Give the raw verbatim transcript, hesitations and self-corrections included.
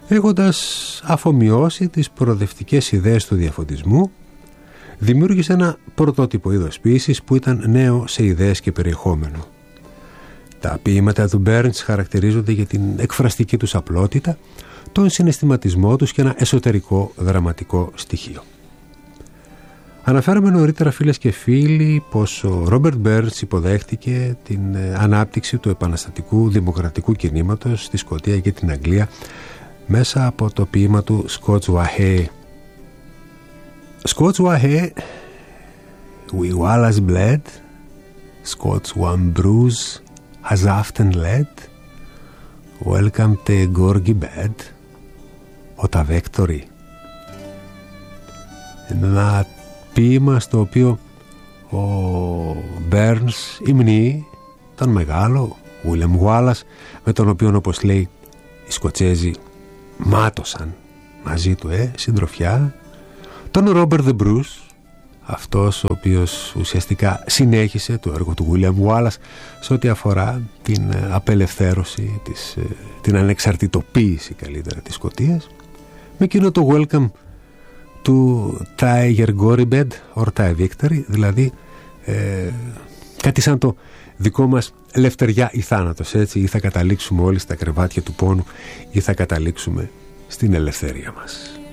έχοντας αφομοιώσει τις προοδευτικές ιδέες του διαφωτισμού, δημιούργησε ένα πρωτότυπο είδος ποίησης που ήταν νέο σε ιδέες και περιεχόμενο. Τα ποίηματα του Burns χαρακτηρίζονται για την εκφραστική τους απλότητα, τον συναισθηματισμό τους και ένα εσωτερικό δραματικό στοιχείο. Αναφέραμε νωρίτερα, φίλες και φίλοι, πως ο Ρόμπερτ Μπέρνς υποδέχτηκε την ανάπτυξη του επαναστατικού δημοκρατικού κινήματος στη Σκωτία και την Αγγλία μέσα από το ποίημα του Scots Wha Hae. Scots Wha Hae, we Wallace bled, Scots one bruise has often led, welcome to Gorgie bed, ο τα Victory. Ένα ποίημα στο οποίο ο Μπέρνς υμνεί τον μεγάλο William Wallace, με τον οποίο, όπως λέει, οι Σκοτσέζοι μάτωσαν μαζί του ε, συντροφιά, τον Robert the Bruce, αυτός ο οποίος ουσιαστικά συνέχισε το έργο του William Wallace σε ό,τι αφορά την απελευθέρωση, της, την ανεξαρτητοποίηση καλύτερα της Σκωτίας, με εκείνο το welcome του Tiger Gory Bed or Tie Victory, δηλαδή ε, κάτι σαν το δικό μας ελευθεριά ή θάνατος, έτσι, ή θα καταλήξουμε όλοι στα κρεβάτια του πόνου ή θα καταλήξουμε στην ελευθερία μας.